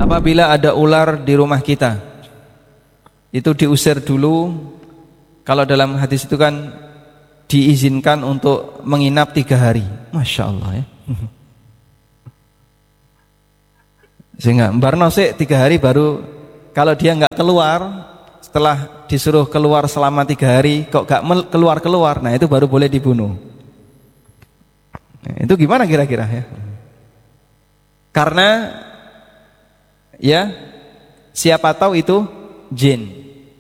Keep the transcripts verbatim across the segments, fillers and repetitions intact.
apabila ada ular di rumah kita, itu diusir dulu. Kalau dalam hadis itu kan diizinkan untuk menginap tiga hari. Masya Allah ya. Sehingga Barno sih tiga hari baru, kalau dia nggak keluar, setelah disuruh keluar selama tiga hari kok nggak keluar-keluar, nah itu baru boleh dibunuh. Nah, itu gimana kira-kira ya? Karena ya siapa tahu itu jin.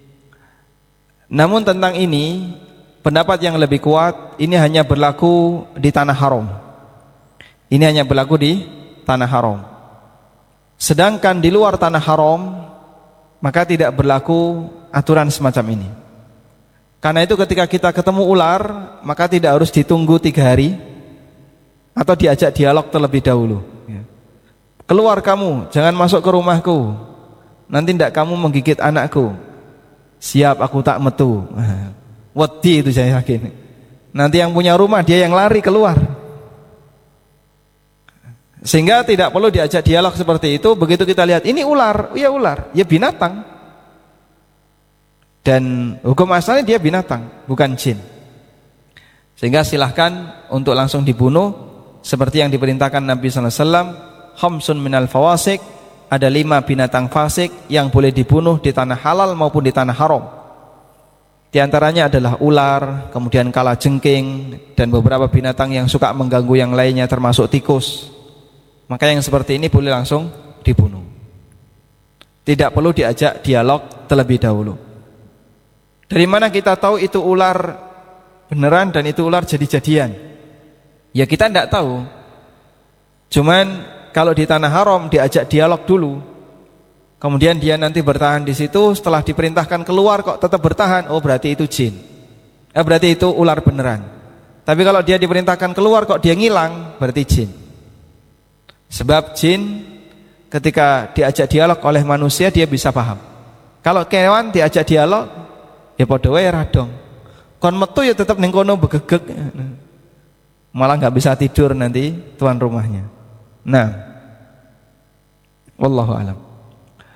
Namun tentang ini pendapat yang lebih kuat, ini hanya berlaku di tanah haram. Ini hanya berlaku di tanah haram. Sedangkan di luar tanah haram maka tidak berlaku aturan semacam ini. Karena itu ketika kita ketemu ular, maka tidak harus ditunggu tiga hari atau diajak dialog terlebih dahulu. Keluar kamu, jangan masuk ke rumahku, nanti tidak kamu menggigit anakku. Siap, aku tak metu. Wedi itu saya yakin. Nanti yang punya rumah dia yang lari keluar. Sehingga tidak perlu diajak dialog seperti itu. Begitu kita lihat ini ular, ya ular, ya binatang. Dan hukum asalnya dia binatang, bukan jin. Sehingga silahkan untuk langsung dibunuh, seperti yang diperintahkan Nabi sallallahu alaihi wasallam, khamsun minal fawasik, ada lima binatang fasik yang boleh dibunuh di tanah halal maupun di tanah haram. Di antaranya adalah ular, kemudian kalajengking, dan beberapa binatang yang suka mengganggu yang lainnya termasuk tikus. Maka yang seperti ini boleh langsung dibunuh. Tidak perlu diajak dialog terlebih dahulu. Dari mana kita tahu itu ular beneran dan itu ular jadi-jadian? Ya kita tidak tahu. Cuman kalau di tanah haram diajak dialog dulu, kemudian dia nanti bertahan di situ, setelah diperintahkan keluar kok tetap bertahan, oh berarti itu jin. Eh berarti itu ular beneran. Tapi kalau dia diperintahkan keluar kok dia ngilang, berarti jin. Sebab jin ketika diajak dialog oleh manusia dia bisa paham. Kalau kewan diajak dialog, ya padha wae radong. Kon metu ya tetap ning kono begegek. Malah nggak bisa tidur nanti tuan rumahnya. Nah, wallahu alam.